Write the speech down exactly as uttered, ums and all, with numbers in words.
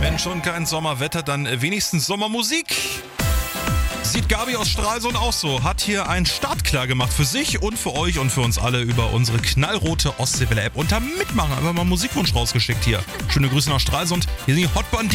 Wenn schon kein Sommerwetter, dann wenigstens Sommermusik. Sieht Gabi aus Stralsund auch so. Hat hier einen Start klar gemacht für sich und für euch und für uns alle über unsere knallrote Ostseewelle-App. Unter Mitmachen einfach mal einen Musikwunsch rausgeschickt hier. Schöne Grüße nach Stralsund. Hier sind die Hot Banditen.